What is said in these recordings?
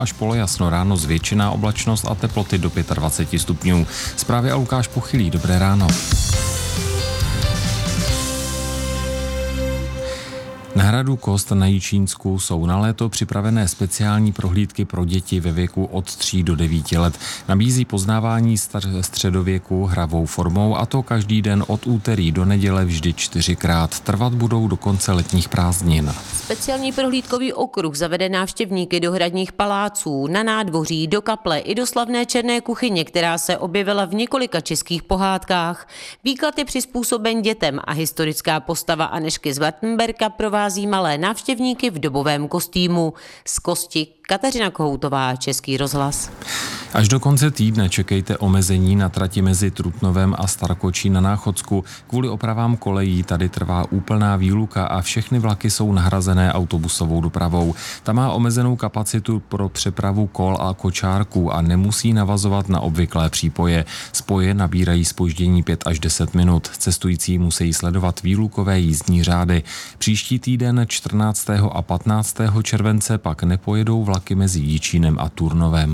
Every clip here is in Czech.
Až polojasno, ráno zvětšená oblačnost a teploty do 25 stupňů. Zprávy a Lukáš Pochylý, dobré ráno. Na hradu Kost na Jičínsku jsou na léto připravené speciální prohlídky pro děti ve věku od 3 do 9 let. Nabízí poznávání středověku hravou formou, a to každý den od úterý do neděle vždy 4krát. Trvat budou do konce letních prázdnin. Speciální prohlídkový okruh zavede návštěvníky do hradních paláců, na nádvoří, do kaple i do slavné černé kuchyně, která se objevila v několika českých pohádkách. Výklad je přizpůsoben dětem a historická postava Anežky z Wartenberka provází malé návštěvníky v dobovém kostýmu. Z Kosti Kateřina Kohoutová, Český rozhlas. Až do konce týdne čekejte omezení na trati mezi Trutnovem a Starkočí na Náchodsku. Kvůli opravám kolejí tady trvá úplná výluka a všechny vlaky jsou nahrazené autobusovou dopravou. Ta má omezenou kapacitu pro přepravu kol a kočárků a nemusí navazovat na obvyklé přípoje. Spoje nabírají zpoždění 5 až 10 minut. Cestující musí sledovat výlukové jízdní řády. Příští týden 14. a 15. července pak nepojedou vlaky mezi Jičínem a Turnovem.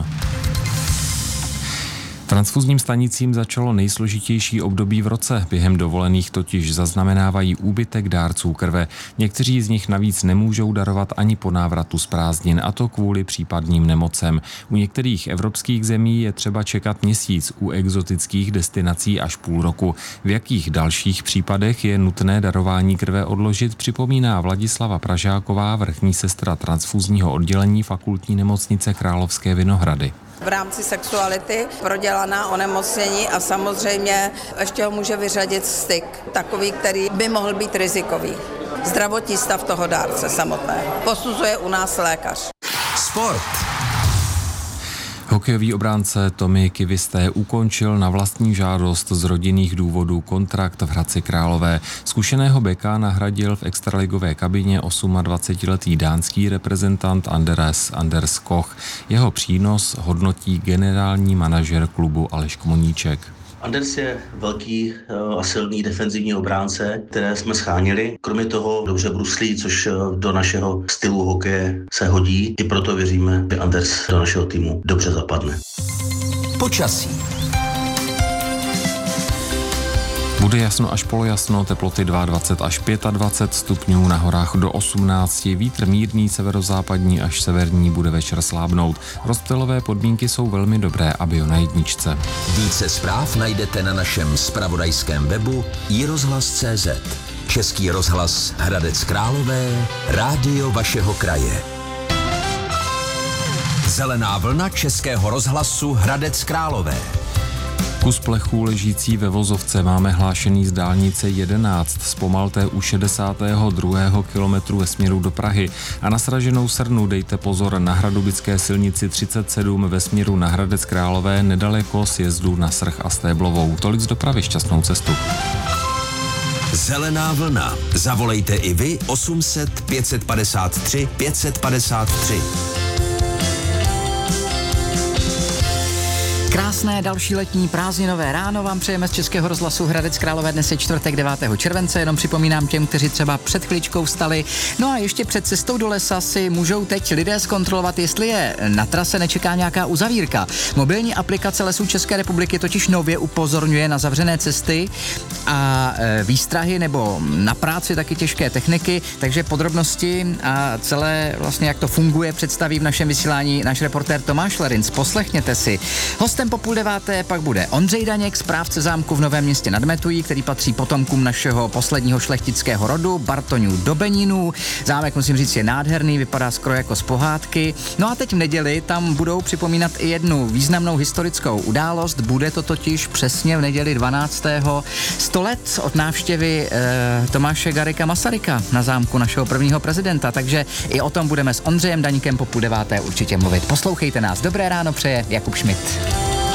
Transfuzním stanicím začalo nejsložitější období v roce. Během dovolených totiž zaznamenávají úbytek dárců krve. Někteří z nich navíc nemůžou darovat ani po návratu z prázdnin, a to kvůli případným nemocem. U některých evropských zemí je třeba čekat měsíc, u exotických destinací až půl roku. V jakých dalších případech je nutné darování krve odložit, připomíná Vladislava Pražáková, vrchní sestra transfuzního oddělení Fakultní nemocnice Královské Vinohrady. V rámci sexuality prodělaná onemocnění a samozřejmě ještě ho může vyřadit styk, takový, který by mohl být rizikový. Zdravotní stav toho dárce samotného posuzuje u nás lékař. Sport. Hokejový obránce Tommy Kivisté ukončil na vlastní žádost z rodinných důvodů kontrakt v Hradci Králové. Zkušeného beka nahradil v extraligové kabině 28letý dánský reprezentant Anders Koch. Jeho přínos hodnotí generální manažer klubu Aleš Kmoníček. Anders je velký a silný defenzivní obránce, které jsme schánili. Kromě toho dobře bruslí, což do našeho stylu hokeje se hodí. I proto věříme, že Anders do našeho týmu dobře zapadne. Počasí. Bude jasno až polojasno, teploty 22 až 25 stupňů, na horách do 18, vítr mírný severozápadní až severní, bude večer slábnout. Rozptylové podmínky jsou velmi dobré a bio na jedničce. Více zpráv najdete na našem zpravodajském webu iRozhlas.cz. Český rozhlas Hradec Králové, rádio vašeho kraje. Zelená vlna Českého rozhlasu Hradec Králové. Kus plechů ležící ve vozovce máme hlášený z dálnice 11. Zpomalte u 62. kilometru ve směru do Prahy. A na sraženou srnu dejte pozor na hradobické silnici 37 ve směru na Hradec Králové nedaleko sjezdu na Srch a Stéblovou. Tolik z dopravy, šťastnou cestu. Zelená vlna. Zavolejte i vy 800 553 553. Krásné další letní prázdninové ráno vám přejeme z Českého rozhlasu Hradec Králové. Dnes je čtvrtek 9. července, jenom připomínám těm, kteří třeba před chviličkou vstali. No a ještě před cestou do lesa si můžou teď lidé zkontrolovat, jestli je na trase nečeká nějaká uzavírka. Mobilní aplikace Lesů České republiky totiž nově upozorňuje na zavřené cesty a výstrahy nebo na práci taky těžké techniky, takže podrobnosti a celé vlastně jak to funguje představí v našem vysílání náš reportér Tomáš Lerinc. Poslechněte si. Hostem po 8:30 pak bude Ondřej Daněk, správce zámku v Novém Městě nad Metují, který patří potomkům našeho posledního šlechtického rodu, Bartoňů do Benínů. Zámek, musím říct, je nádherný, vypadá skoro jako z pohádky. No a teď v neděli tam budou připomínat i jednu významnou historickou událost. Bude to totiž přesně v neděli 12. 100 let od návštěvy Tomáše Garrigua Masaryka na zámku našeho prvního prezidenta, takže i o tom budeme s Ondřejem Daňkem po 8:30 určitě mluvit. Poslouchejte nás. Dobré ráno přeje Jakub Schmidt.